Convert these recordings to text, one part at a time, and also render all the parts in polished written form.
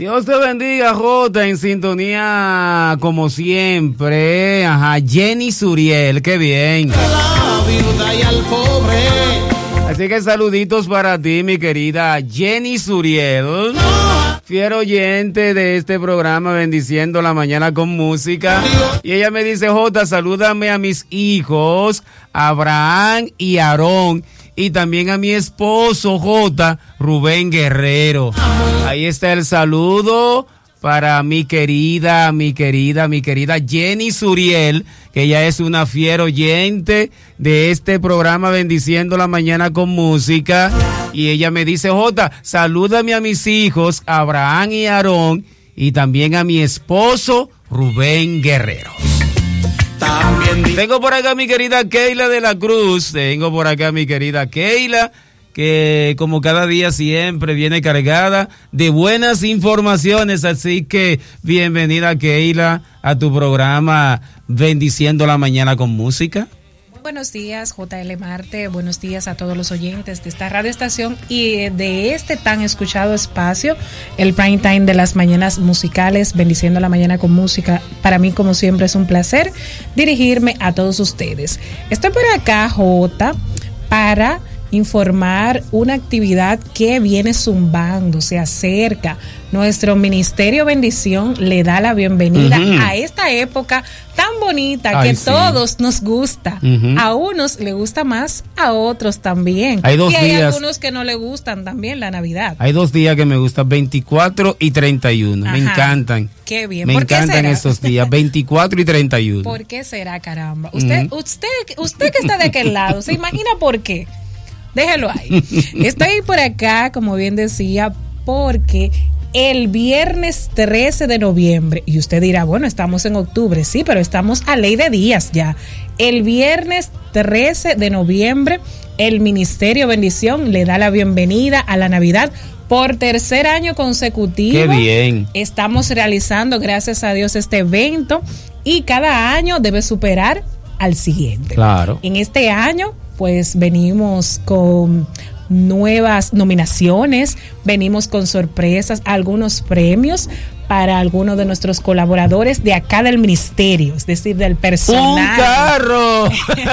Dios te bendiga, Jota, en sintonía como siempre. Ajá, Jenny Suriel, qué bien. La viuda y al pobre. Así que saluditos para ti, mi querida Jenny Suriel, fiel oyente de este programa Bendiciendo la Mañana con Música. Y ella me dice, Jota, salúdame a mis hijos, Abraham y Aarón, y también a mi esposo, Jota, Rubén Guerrero. Ahí está el saludo para mi querida Jenny Suriel, que ella es una fiel oyente de este programa Bendiciendo la Mañana con Música. Y ella me dice, Jota, salúdame a mis hijos, Abraham y Aarón, y también a mi esposo, Rubén Guerrero. Tengo por acá a mi querida Keila de la Cruz, que como cada día siempre viene cargada de buenas informaciones, así que bienvenida, Keila, a tu programa Bendiciendo la Mañana con Música. Buenos días, JL Marte, buenos días a todos los oyentes de esta radioestación y de este tan escuchado espacio, el prime time de las mañanas musicales, Bendiciendo la Mañana con Música. Para mí, como siempre, es un placer dirigirme a todos ustedes. Estoy por acá, Jota, para informar una actividad que viene zumbando, se acerca. Nuestro Ministerio Bendición le da la bienvenida a esta época tan bonita que todos nos gusta. A unos le gusta más, a otros también. Hay algunos que no le gustan también la Navidad. Hay 2 días que me gustan, 24 y 31. Me encantan. Qué bien. Me encantan esos días, 24 y 31. ¿Por qué será, caramba? Usted que está de aquel lado, ¿se imagina por qué? Déjelo ahí. Estoy por acá, como bien decía, porque el viernes 13 de noviembre, y usted dirá, bueno, estamos en octubre, sí, pero estamos a ley de días ya. El viernes 13 de noviembre, el Ministerio Bendición le da la bienvenida a la Navidad por 3er año consecutivo. ¡Qué bien! Estamos realizando, gracias a Dios, este evento, y cada año debe superar al siguiente. Claro. En este año, pues venimos con nuevas nominaciones, venimos con sorpresas, algunos premios para algunos de nuestros colaboradores de acá del ministerio, es decir, del personal. ¡Un carro!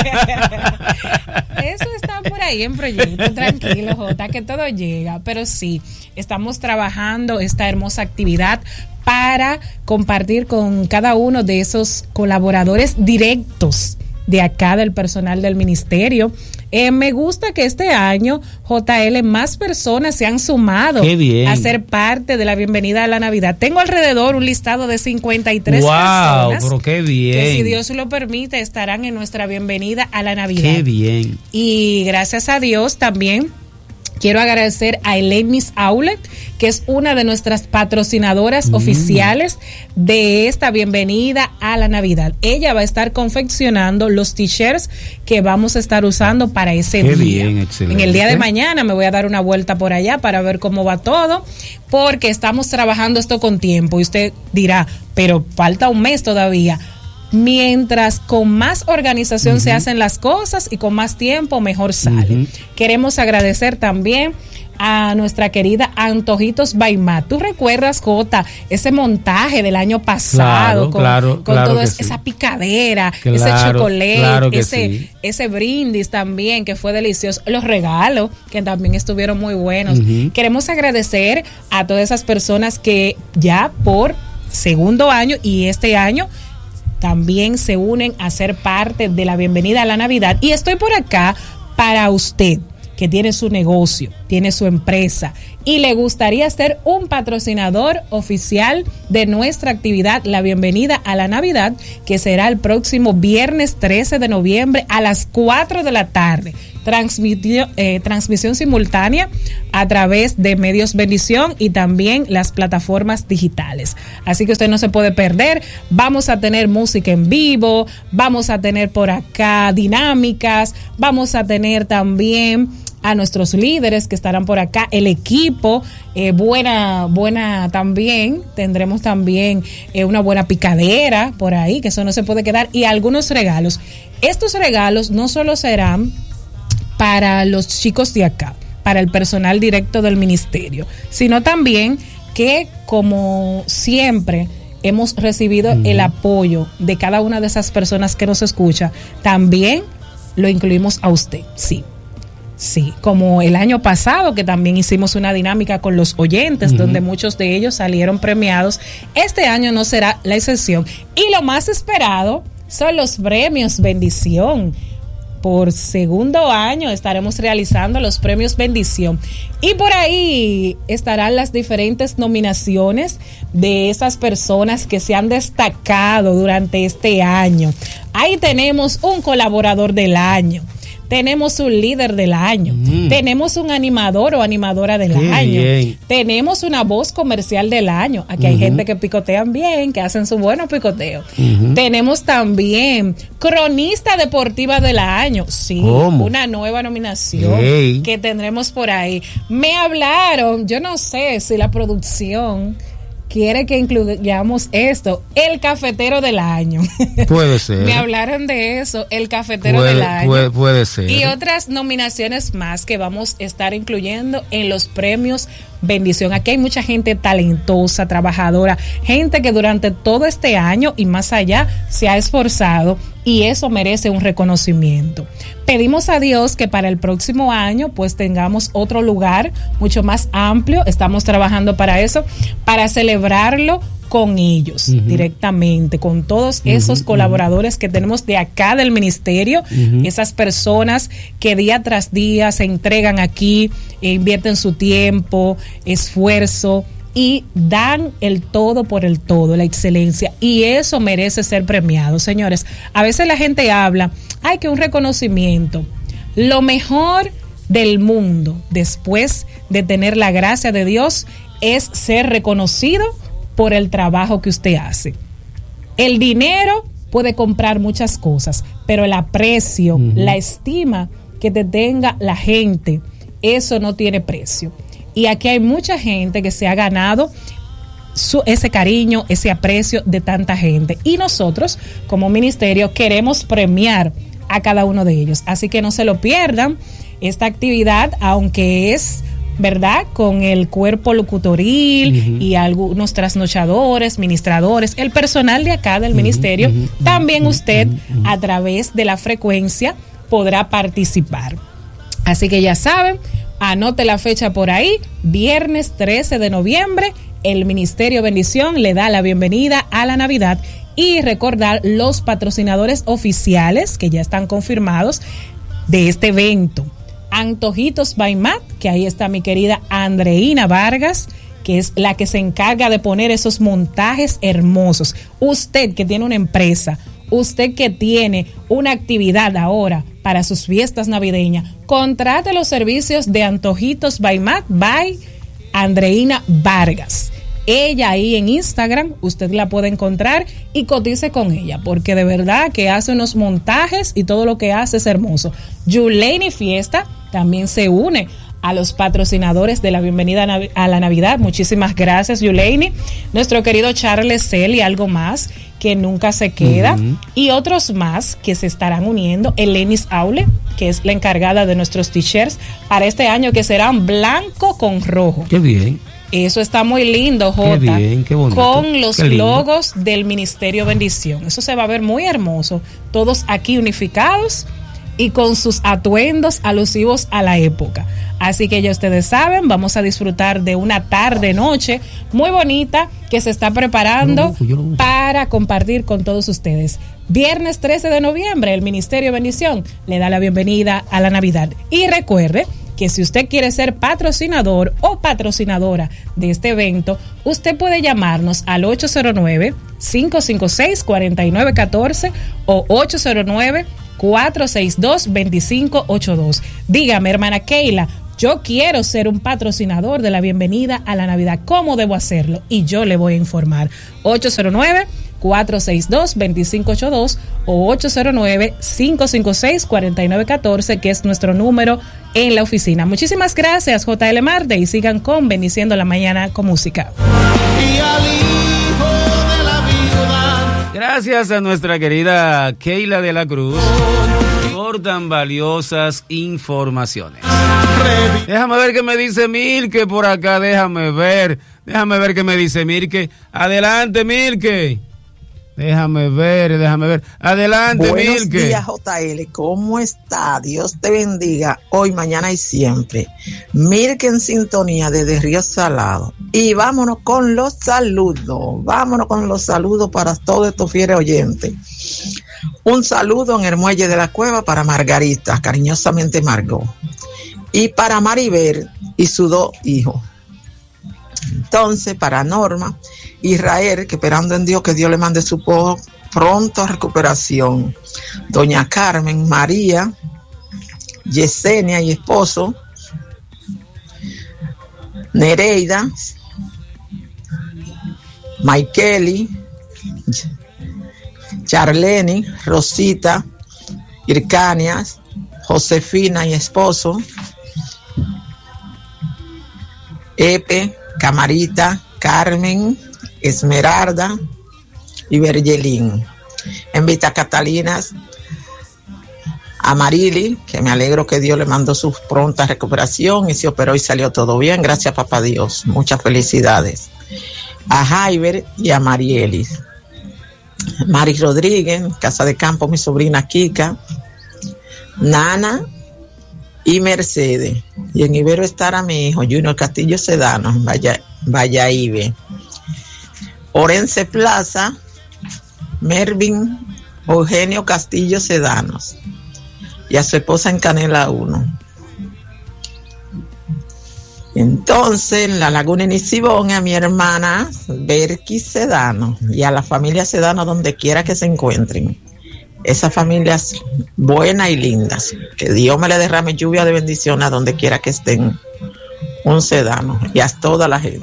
Eso está por ahí en proyecto, tranquilo, Jota, que todo llega, pero sí, estamos trabajando esta hermosa actividad para compartir con cada uno de esos colaboradores directos de acá del personal del ministerio. Me gusta que este año, JL, más personas se han sumado a ser parte de la bienvenida a la Navidad. Tengo alrededor un listado de 53 personas. Pero qué bien. Que, si Dios lo permite, estarán en nuestra bienvenida a la Navidad. Qué bien. Y gracias a Dios también quiero agradecer a Elaine Miss Aulet, que es una de nuestras patrocinadoras oficiales de esta bienvenida a la Navidad. Ella va a estar confeccionando los t-shirts que vamos a estar usando para ese día. Bien, excelente. En el día de mañana me voy a dar una vuelta por allá para ver cómo va todo, porque estamos trabajando esto con tiempo. Y usted dirá, pero falta un mes todavía. Mientras con más organización se hacen las cosas y con más tiempo, mejor sale. Queremos agradecer también a nuestra querida Antojitos Baimá. ¿Tú recuerdas, Jota, ese montaje del año pasado? Con toda esa picadera, ese chocolate, ese brindis también, que fue delicioso. Los regalos, que también estuvieron muy buenos. Queremos agradecer a todas esas personas que ya por segundo año y este año también se unen a ser parte de la bienvenida a la Navidad. Y estoy por acá para usted, que tiene su negocio, tiene su empresa y le gustaría ser un patrocinador oficial de nuestra actividad, la bienvenida a la Navidad, que será el próximo viernes 13 de noviembre a las 4 de la tarde. Transmisión simultánea a través de Medios Bendición y también las plataformas digitales. Así que usted no se puede perder. Vamos a tener música en vivo, vamos a tener por acá dinámicas, vamos a tener también a nuestros líderes que estarán por acá, el equipo, buena también, tendremos también una buena picadera por ahí, que eso no se puede quedar, y algunos regalos. Estos regalos no solo serán para los chicos de acá, para el personal directo del ministerio, sino también que, como siempre, hemos recibido el apoyo de cada una de esas personas que nos escucha, también lo incluimos a usted, sí. Sí, como el año pasado que también hicimos una dinámica con los oyentes donde muchos de ellos salieron premiados. Este año no será la excepción. Y lo más esperado son los premios Bendición. Por segundo año estaremos realizando los premios Bendición. Y por ahí estarán las diferentes nominaciones de esas personas que se han destacado durante este año. Ahí tenemos un colaborador del año. Tenemos un líder del año, tenemos un animador o animadora del año, tenemos una voz comercial del año. Aquí hay gente que picotean bien, que hacen su buenos picoteos. Tenemos también cronista deportiva del año, sí, una nueva nominación que tendremos por ahí. Me hablaron, yo no sé si la producción quiere que incluyamos esto, el cafetero del año. Puede ser. Me hablaron de eso, el cafetero del año. Puede ser. Y otras nominaciones más que vamos a estar incluyendo en los premios Bendición. Aquí hay mucha gente talentosa, trabajadora, gente que durante todo este año y más allá se ha esforzado y eso merece un reconocimiento. Pedimos a Dios que para el próximo año pues tengamos otro lugar mucho más amplio. Estamos trabajando para eso, para celebrarlo con ellos directamente, con todos esos colaboradores que tenemos de acá del ministerio, esas personas que día tras día se entregan aquí, invierten su tiempo, esfuerzo y dan el todo por el todo, la excelencia, y eso merece ser premiado, señores. A veces la gente habla, hay que un reconocimiento. Lo mejor del mundo después de tener la gracia de Dios es ser reconocido por el trabajo que usted hace. El dinero puede comprar muchas cosas, pero el aprecio, la estima que te tenga la gente, eso no tiene precio. Y aquí hay mucha gente que se ha ganado ese cariño, ese aprecio de tanta gente. Y nosotros, como ministerio, queremos premiar a cada uno de ellos. Así que no se lo pierdan. Esta actividad, aunque es, ¿verdad?, con el cuerpo locutoril y algunos trasnochadores, ministradores, el personal de acá del ministerio, también usted a través de la frecuencia podrá participar. Así que ya saben, anote la fecha por ahí, viernes 13 de noviembre, el Ministerio Bendición le da la bienvenida a la Navidad y recordar los patrocinadores oficiales que ya están confirmados de este evento. Antojitos by Matt, que ahí está mi querida Andreina Vargas, que es la que se encarga de poner esos montajes hermosos. Usted que tiene una empresa, usted que tiene una actividad ahora para sus fiestas navideñas, contrate los servicios de Antojitos by Matt by Andreina Vargas. Ella ahí en Instagram, usted la puede encontrar y cotice con ella, porque de verdad que hace unos montajes y todo lo que hace es hermoso. Yuleni Fiesta también se une a los patrocinadores de la bienvenida a la Navidad. Muchísimas gracias, Yuleni. Nuestro querido Charles Cell y algo más que nunca se queda. Y otros más que se estarán uniendo. Elenis Aule, que es la encargada de nuestros t-shirts para este año, que serán blanco con rojo. Qué bien. Eso está muy lindo, Jota. Qué bien, qué bonito. Con los logos del Ministerio Bendición. Eso se va a ver muy hermoso. Todos aquí unificados y con sus atuendos alusivos a la época. Así que ya ustedes saben, vamos a disfrutar de una tarde-noche muy bonita que se está preparando para compartir con todos ustedes. Viernes 13 de noviembre, el Ministerio Bendición le da la bienvenida a la Navidad. Y recuerde que si usted quiere ser patrocinador o patrocinadora de este evento, usted puede llamarnos al 809-556-4914 o 809-462-2582. Dígame, hermana Keila, yo quiero ser un patrocinador de la bienvenida a la Navidad. ¿Cómo debo hacerlo? Y yo le voy a informar. 809-462-2582 o 809-556-4914, que es nuestro número en la oficina. Muchísimas gracias, JL Marte, y sigan con Bendiciendo la Mañana con Música. Y al hijo de la viuda. Gracias a nuestra querida Keila de la Cruz por tan valiosas informaciones. Déjame ver qué me dice Mil, que por acá, déjame ver Déjame ver qué me dice Mirke. Adelante, Mirke. Déjame ver. Adelante, Buenos Mirke. días, JL. ¿Cómo está? Dios te bendiga hoy, mañana y siempre. Mirke en sintonía desde Río Salado. Y vámonos con los saludos. Para todos estos fieles oyentes. Un saludo en el muelle de la Cueva para Margarita, cariñosamente Margot. Y para Maribel y sus 2 hijos. Entonces, para Norma, Israel, que esperando en Dios que Dios le mande su pronta recuperación. Doña Carmen, María, Yesenia y esposo, Nereida, Maikeli, Charleni, Rosita, Ircanias, Josefina y esposo, Epe, Camarita, Carmen, Esmeralda y Bergelín. En Vita Catalinas, a Marili, que me alegro que Dios le mandó su pronta recuperación y se operó y salió todo bien. Gracias, papá Dios. Muchas felicidades. A Jaiber y a Marielis. Mari Rodríguez, Casa de Campo, mi sobrina Kika. Nana y Mercedes. Y en Ibero estará mi hijo Junior Castillo Sedano, vaya Ibe. Orense Plaza, Mervin Eugenio Castillo Sedanos. Y a su esposa en Canela 1. Entonces, en La Laguna en Isibón, a mi hermana Berky Sedano y a la familia Sedano donde quiera que se encuentren. Esas familias buenas y lindas. Que Dios me le derrame lluvia de bendición a donde quiera que estén. Un Sedano y a toda la gente.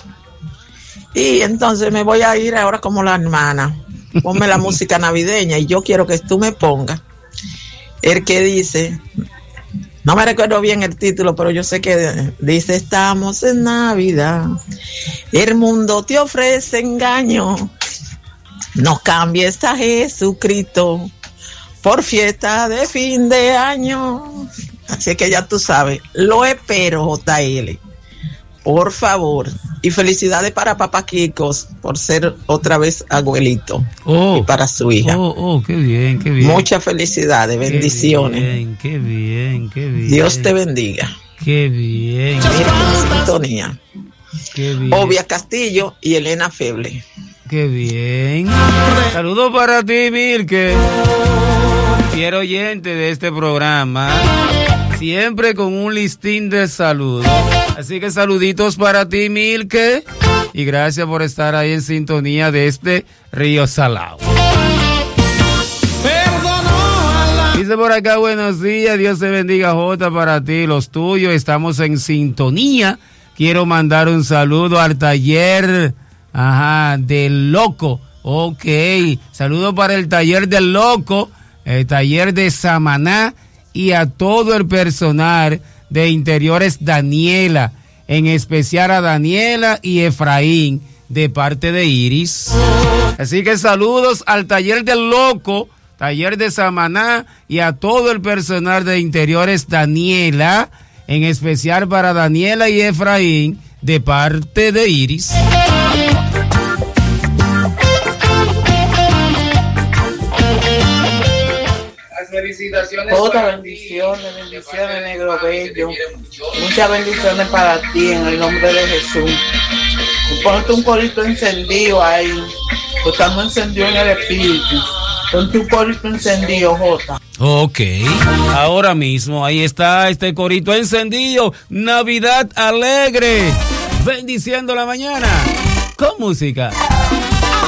Y entonces me voy a ir ahora como la hermana. Ponme la música navideña y yo quiero que tú me pongas el que dice, no me recuerdo bien el título, pero yo sé que dice: estamos en Navidad, el mundo te ofrece engaño, no cambies a Jesucristo por fiesta de fin de año. Así que ya tú sabes, lo espero, JL, por favor. Y felicidades para papá Kikos por ser otra vez abuelito. Y para su hija. Qué bien, qué bien. Muchas felicidades, bendiciones. Qué bien. Dios te bendiga. Qué bien. En sintonía. Qué bien. Obvia Castillo y Elena Feble. Qué bien. Saludos para ti, Mirke, fiel oyente de este programa, siempre con un listín de saludos. Así que saluditos para ti, Mirke, y gracias por estar ahí en sintonía de este Río Salado. Dice por acá: buenos días, Dios te bendiga, Jota, para ti, los tuyos, estamos en sintonía. Quiero mandar un saludo al taller del Loco. Ok, saludo para el taller del Loco, el taller de Samaná, y a todo el personal de Interiores Daniela, en especial a Daniela y Efraín, de parte de Iris. Así que saludos al taller del Loco, taller de Samaná, y a todo el personal de Interiores Daniela, en especial para Daniela y Efraín, de parte de Iris. Felicitaciones. Otras bendiciones, negro bello. Muchas bendiciones para ti en el nombre de Jesús. Ponte un corito encendido ahí, porque estamos encendidos en el espíritu. Ponte un corito encendido, Jota. Ok, ahora mismo ahí está este corito encendido. Navidad alegre, bendiciendo la mañana con música.